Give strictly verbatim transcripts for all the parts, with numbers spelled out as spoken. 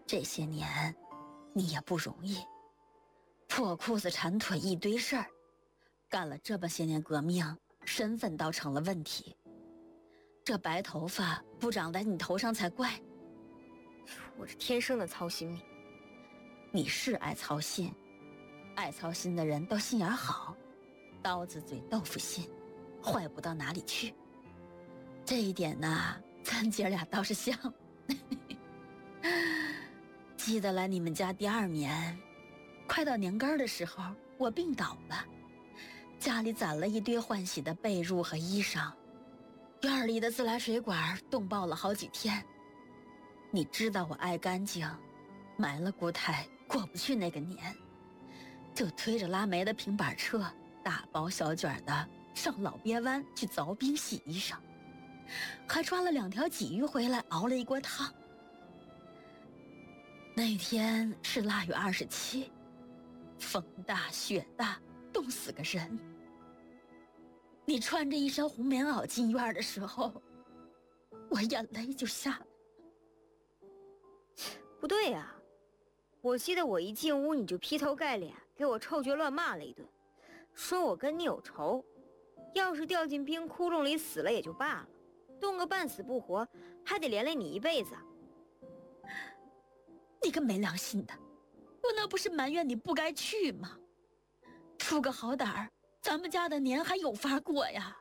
这些年你也不容易，破裤子缠腿一堆事儿，干了这么些年革命，身份倒成了问题。这白头发不长在你头上才怪。 我这天生的操心命。 你是爱操心，爱操心的人都心眼好，刀子嘴豆腐心，坏不到哪里去。这一点呢，咱姐俩倒是像。记得来你们家第二年，快到年根的时候，我病倒了，家里攒了一堆换洗的被褥和衣裳，院里的自来水管冻爆了好几天。你知道我爱干净，埋了骨胎过不去那个年，就推着拉煤的平板车，大包小卷的上老鳖湾去凿冰洗衣裳，还抓了两条鲫鱼回来熬了一锅汤。那天是腊月二十七，风大雪大，冻死个人。你穿着一身红棉袄进院的时候，我眼泪就下来。 不对呀、啊，我记得我一进屋你就劈头盖脸给我臭绝乱骂了一顿，说我跟你有仇，要是掉进冰窟窿里死了也就罢了，冻个半死不活还得连累你一辈子。 你个没良心的，我那不是埋怨你不该去吗？出个好胆儿，咱们家的年还有法过呀。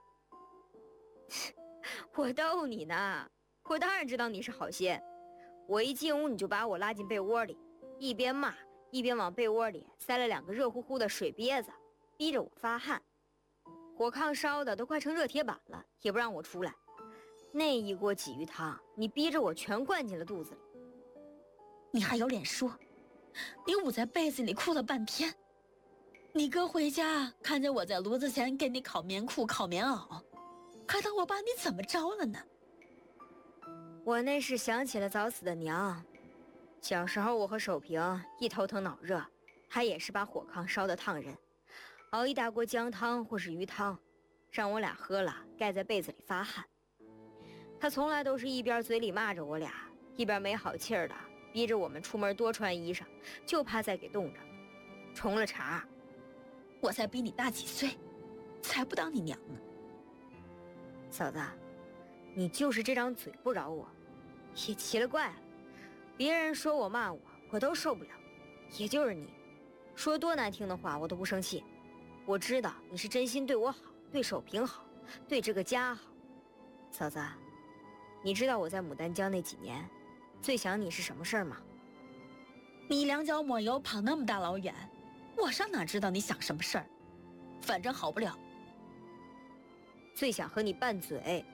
我逗你呢，我当然知道你是好心。我一进屋你就把我拉进被窝里，一边骂一边往被窝里塞了两个热乎乎的水瘪子，逼着我发汗。火炕烧的都快成热铁板了，也不让我出来。那一锅鲫鱼汤你逼着我全灌进了肚子里。 你还有脸说？你捂在被子里哭了半天。你哥回家看见我在炉子前给你烤棉裤烤棉袄，还当我把你怎么着了呢？ 我那是想起了早死的娘。小时候我和守平一头疼脑热，他也是把火炕烧得烫人，熬一大锅姜汤或是鱼汤，让我俩喝了盖在被子里发汗。他从来都是一边嘴里骂着我俩，一边没好气儿的逼着我们出门多穿衣裳，就怕再给冻着。冲了茬， 我才比你大几岁，才不当你娘呢。 嫂子，你就是这张嘴不饶我，也奇了怪了。别人说我骂我，我都受不了，也就是你，说多难听的话我都不生气。我知道你是真心对我好，对守平好，对这个家好。嫂子，你知道我在牡丹江那几年最想你是什么事儿吗？ 你两脚抹油跑那么大老远，我上哪知道你想什么事儿？反正好不了。 最想和你拌嘴。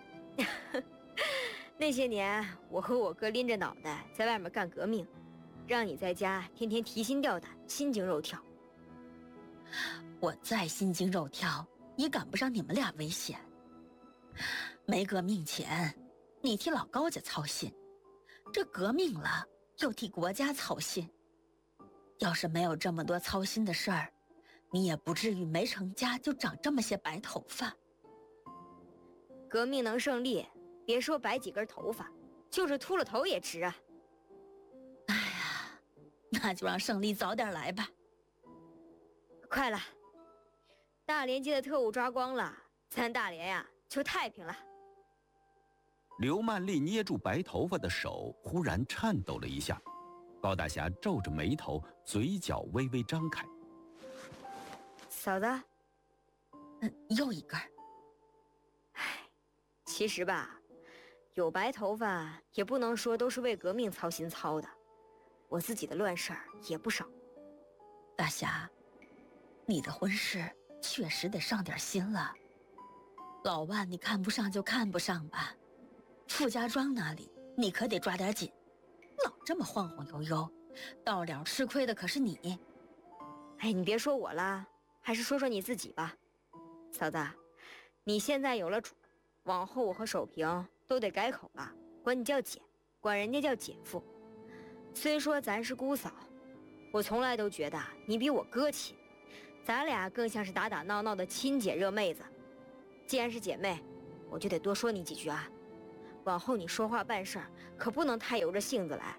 那些年我和我哥拎着脑袋在外面干革命，让你在家天天提心吊胆，心惊肉跳。 我再心惊肉跳也赶不上你们俩危险。没革命前你替老高家操心，这革命了又替国家操心。要是没有这么多操心的事儿，你也不至于没成家就长这么些白头发。 革命能胜利，别说白几根头发，就是秃了头也值啊。 哎呀，那就让胜利早点来吧。 快了，大连街的特务抓光了，咱大连呀就太平了。 刘曼丽捏住白头发的手忽然颤抖了一下，高大侠皱着眉头，嘴角微微张开。 嫂子， 嗯，又一根。 唉，其实吧，有白头发也不能说都是为革命操心操的，我自己的乱事儿也不少。 大侠，你的婚事确实得上点心了。老万你看不上就看不上吧，傅家庄那里你可得抓点紧，老这么晃晃悠悠，到了吃亏的可是你。 哎，你别说我啦，还是说说你自己吧。嫂子，你现在有了主，往后我和守平都得改口了，管你叫姐，管人家叫姐夫。虽说咱是姑嫂，我从来都觉得你比我哥亲，咱俩更像是打打闹闹的亲姐热妹子。既然是姐妹，我就得多说你几句啊。往后你说话办事可不能太由着性子来，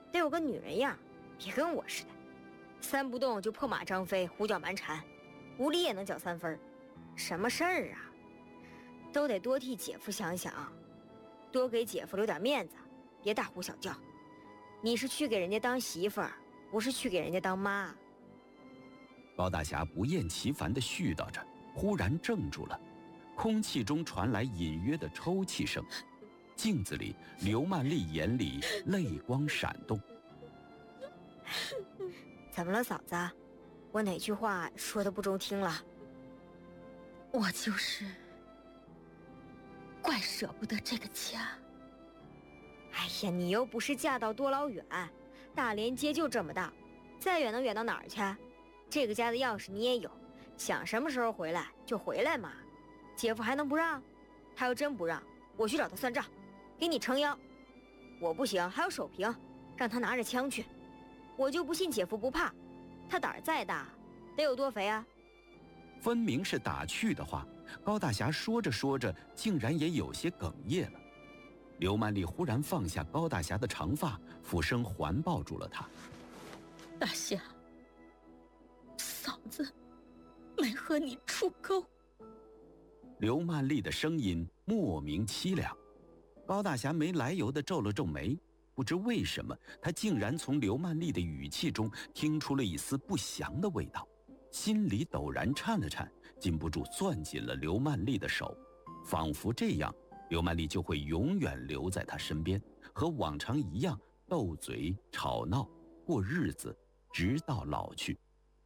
得有个女人样，别跟我似的，三不动就破马张飞，胡搅蛮缠，无理也能搅三分。什么事儿啊？都得多替姐夫想想，多给姐夫留点面子，别大呼小叫。你是去给人家当媳妇儿，不是去给人家当妈。 高大侠不厌其烦地絮叨着，忽然怔住了，空气中传来隐约的抽泣声。镜子里，刘曼丽眼里泪光闪动。 怎么了，嫂子？我哪句话说的不中听了？ 我就是怪舍不得这个家。 哎呀，你又不是嫁到多老远，大连街就这么大，再远能远到哪儿去？这个家的钥匙你也有，想什么时候回来就回来嘛。姐夫还能不让？他要真不让，我去找他算账，给你撑腰。我不行，还有守平，让他拿着枪去。我就不信姐夫不怕，他胆儿再大，得有多肥啊？ 分明是打趣的话，高大侠说着说着，竟然也有些哽咽了。刘曼丽忽然放下高大侠的长发，俯身环抱住了他。 大侠，嫂子没和你出钩。 刘曼丽的声音莫名凄凉。高大侠没来由地皱了皱眉，不知为什么，他竟然从刘曼丽的语气中听出了一丝不祥的味道，心里陡然颤了颤，禁不住攥紧了刘曼丽的手，仿佛这样，刘曼丽就会永远留在他身边，和往常一样斗嘴吵闹过日子，直到老去。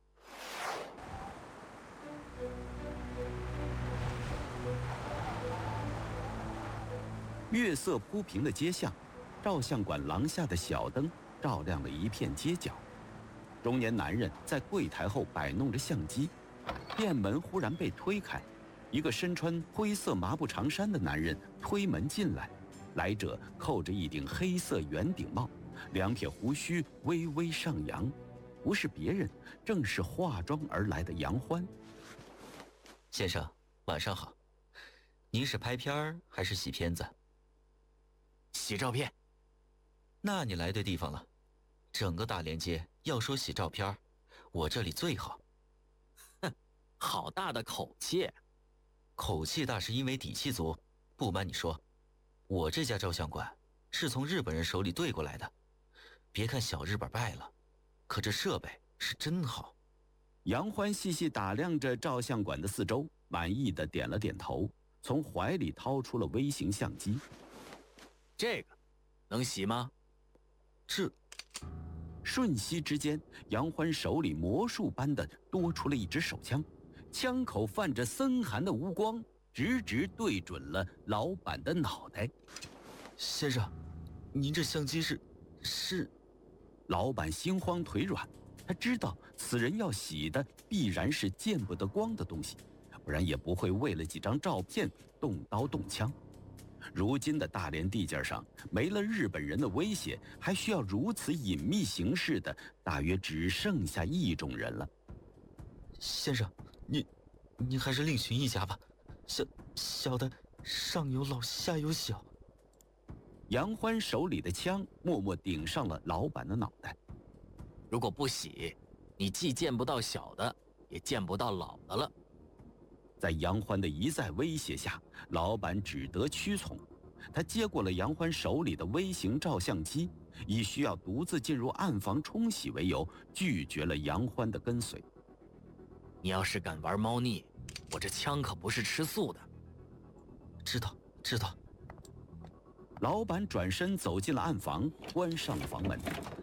月色铺平的街巷，照相馆廊下的小灯照亮了一片街角。中年男人在柜台后摆弄着相机，店门忽然被推开，一个身穿灰色麻布长衫的男人推门进来，来者扣着一顶黑色圆顶帽，两撇胡须微微上扬，不是别人，正是化妆而来的杨欢。 先生，晚上好，您是拍片儿还是洗片子？ 洗照片。 那你来对地方了，整个大连街要说洗照片，我这里最好。 哼，好大的口气！ 口气大是因为底气足。不瞒你说，我这家照相馆是从日本人手里兑过来的。别看小日本败了，可这设备是真好。 杨欢细细打量着照相馆的四周，满意的点了点头，从怀里掏出了微型相机。 这个能洗吗？ 这瞬息之间，杨欢手里魔术般的多出了一支手枪，枪口泛着森寒的乌光，直直对准了老板的脑袋。 先生，您这相机是是？ 老板心慌腿软，他知道此人要洗的必然是见不得光的东西，不然也不会为了几张照片动刀动枪。如今的大连地界上，没了日本人的威胁，还需要如此隐秘行事的，大约只剩下一种人了。 先生，您您还是另寻一家吧，小小的上有老下有小。 杨欢手里的枪默默顶上了老板的脑袋。 如果不洗，你既见不到小的，也见不到老的了。 在杨欢的一再威胁下，老板只得屈从。他接过了杨欢手里的微型照相机，以需要独自进入暗房冲洗为由，拒绝了杨欢的跟随。 你要是敢玩猫腻，我这枪可不是吃素的。 知道，知道。 老板转身走进了暗房，关上了房门。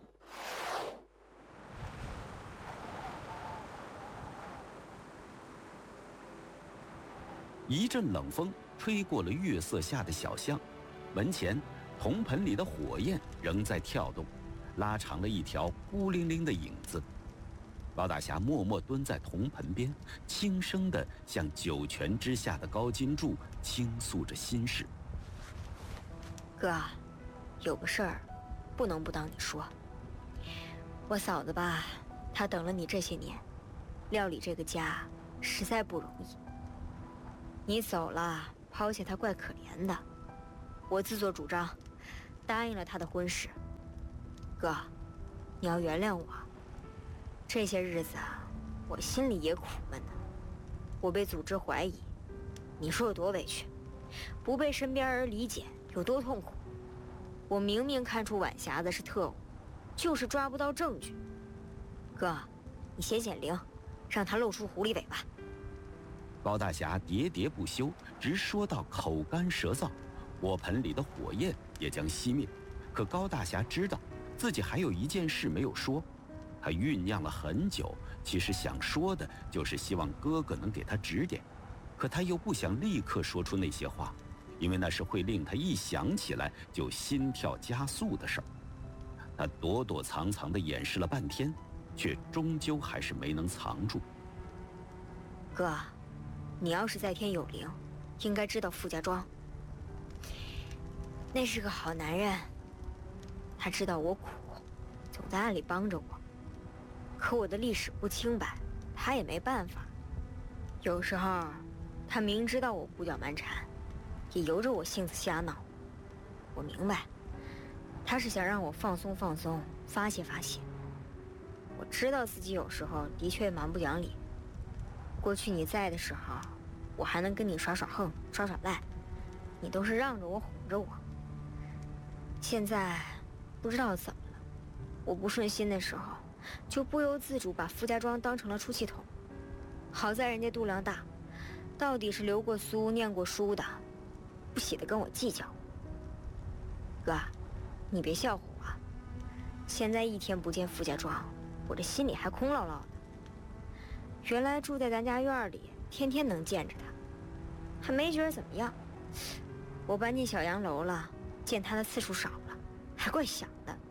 一阵冷风吹过了月色下的小巷，门前铜盆里的火焰仍在跳动，拉长了一条孤零零的影子。高大侠默默蹲在铜盆边，轻声地向九泉之下的高金柱倾诉着心事。 哥，有个事儿不能不当你说。我嫂子吧，她等了你这些年，料理这个家实在不容易。你走了，抛下她怪可怜的。我自作主张，答应了她的婚事。哥， 你要原谅我。这些日子啊，我心里也苦闷呢。我被组织怀疑，你说有多委屈？不被身边人理解有多痛苦？我明明看出晚霞子是特务，就是抓不到证据。哥，你显显灵，让他露出狐狸尾巴。 高大侠喋喋不休，直说到口干舌燥，锅盆里的火焰也将熄灭。可高大侠知道自己还有一件事没有说，他酝酿了很久，其实想说的就是希望哥哥能给他指点，可他又不想立刻说出那些话，因为那是会令他一想起来就心跳加速的事儿。他躲躲藏藏地掩饰了半天，却终究还是没能藏住。 哥，你要是在天有灵，应该知道傅家庄。那是个好男人，他知道我苦，总在暗里帮着我。可我的历史不清白，他也没办法。有时候，他明知道我步脚蛮缠，也由着我性子瞎闹。我明白，他是想让我放松放松，发泄发泄。我知道自己有时候的确蛮不讲理。过去你在的时候，我还能跟你耍耍横、耍耍赖，你都是让着我、哄着我。现在不知道怎么了，我不顺心的时候，就不由自主把傅家庄当成了出气筒。好在人家度量大，到底是留过苏、念过书的，不喜得跟我计较。哥，你别笑话我，现在一天不见傅家庄，我这心里还空落落的。原来住在咱家院里，天天能见着他，还没觉得怎么样。我搬进小洋楼了，见他的次数少了，还怪想的。